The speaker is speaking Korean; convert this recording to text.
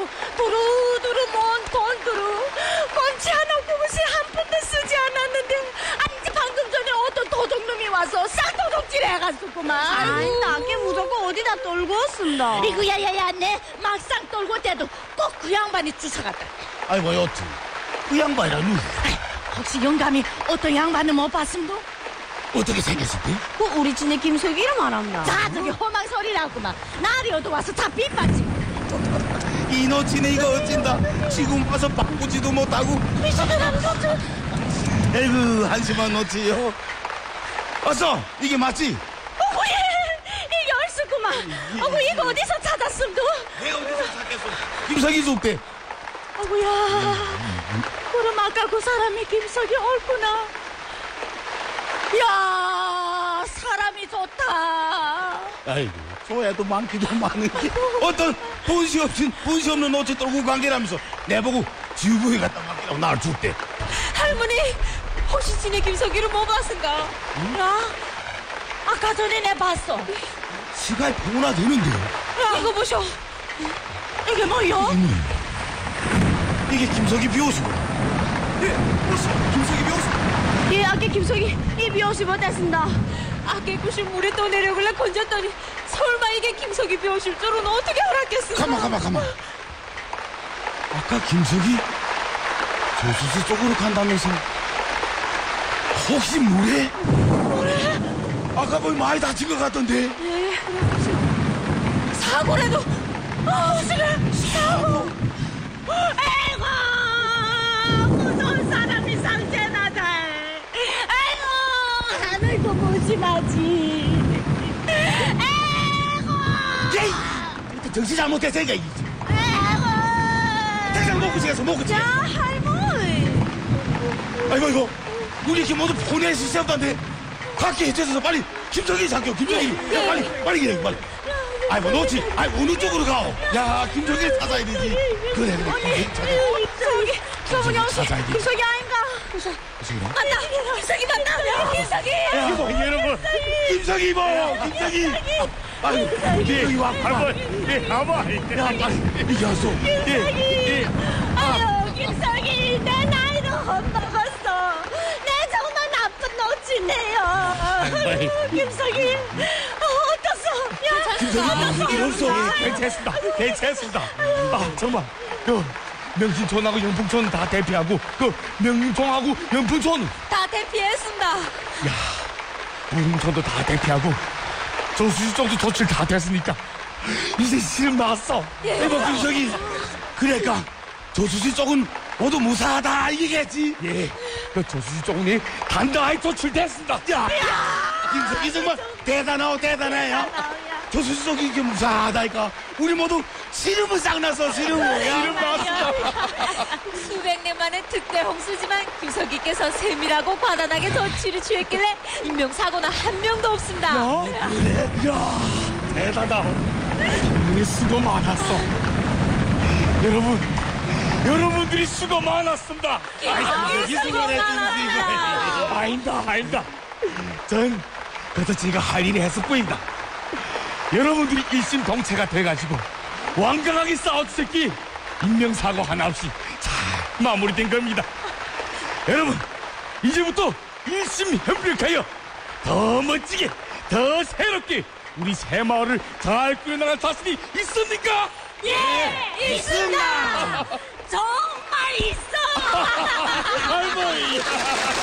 두루두루 먼 돈두루 건치 하나 그것이 한 푼도 쓰지 않았는데 이제 방금 전에 어떤 도둑놈이 와서 싹도둑질 해갔었구만. 아이, 나게 무조건 어디다 떨고 왔습니다. 이거 야야야 내 막상 떨고 때도 꼭 그 양반이 주워갔다. 아이 뭐 여튼 그 양반이라 누구? 혹시 영감이 어떤 양반을 못 봤음도? 어떻게 생겼을때? 그 우리 진의 김석이 이름 알았나? 자 저기 험한 소리라구만. 날이 어두 와서 다 빗받지. 이노치네 이거 어찐다. 지금 와서 바꾸지도 못하고. 미친놈 놈들. 에이구 한심한 노치요. 어서 이게 맞지? 어구예 이 열수구만. 어구 이거 어디서 찾았음도? 내가 어디서 찾겠어? 김석이 속대. 어구야 그럼 아까 그 사람이 김석이 옳구나. 야 사람이 좋다. 아이고 좋아도 많기도 많은데 어떤 본시 없는 노치 떨고 관계라면서 내보고 지우부에 갖다 맡기라고 나를 줬대. 할머니 혹시 진의 김석이를 못 봤은가? 야 아까 전에 내 봤어. 시간이 병원화 되는데. 야 이거 보쇼. 이게 뭐요? 이게 김석이 비호수구나. 예, 벌써 김석이 비호수. 예, 아까 김석이 이 비옷이 못했습니다. 아까 구실 물에 떠내려길래 건졌더니 설마 이게 김석이 비오실 줄은 어떻게 알았겠어? 가만. 아까 김석이 조수수 쪽으로 간다면서 혹시 물에? 아까 뭐 많이 다친 것 같던데. 예, 사고라도 사고. 아이고 무서운 사람이 상제나다. 아이고 하늘도 무심하지. 아이고 에이, 정신 잘못했으니까 이지. 아이고. 당장 먹고 지겠어, 먹고 지겠어. 야 할머니. 아이고 이거 우리 이렇게 모두 보낼 수 있었다는데 밖에 해쳐서 빨리 김석이 잡혀. 김석이. 야 빨리 기다려 빨리. 아이 뭐 놓지. 아이 어느 쪽으로 가오. 야 김석이를 찾아야 되지. 그래 김석이 찾아. 저기 저분이 혹시 찾아야 돼. 김석이 아닌가? 맞다. 김석이 맞다. 김석이. 야, 여러분 김석이 뭐 김석이. 아이고 김석이 와. 예, 아마. 야 빨리 이게 왔어. 아유 김석이 내 나이도 헛먹었어. 내 정말 나쁜 노치네요. 김석이 어떻소? 야 김석이 없어. 괜찮습니다. 아, 정말. 명진촌하고 영풍촌 다 대피하고, 명림촌하고 영풍촌, 다 대피했습니다. 무릉촌도 다 대피하고, 조수지 쪽도 조치를 다 됐으니까, 이제 실은 나왔어. 이봐 김석이. 그러니까 조수지 쪽은 모두 무사하다 이게겠지. 예, 그 조수지 쪽은 단단하게 조치됐습니다. 야 김석이 정말 대단해요. 조수지 쪽이 이게 무사하다니까. 우리 모두 시름을 싹 났어. 시름을. 이름 나왔습니다. 수백 년 만에 특대 홍수지만 김석이께서 세밀하고 과단하게 조치를 취했길래 인명사고는 한 명도 없습니다. 야, 대단하다. 우리 수고 많았어. 여러분들이 수고 많았습니다. 김석이 수고했지. 아닙니다. 전 그래도 제가 할 일이 했을 뿐입니다. 여러분들이 일심동체가 돼가지고 완강하게 싸웠을기 인명사고 하나 없이 잘 마무리된 겁니다. 여러분 이제부터 일심협력하여 더 멋지게 더 새롭게 우리 새마을을 잘 꾸려나갈 자신이 있습니까? 예, 있습니다. 정말 있어. 할머니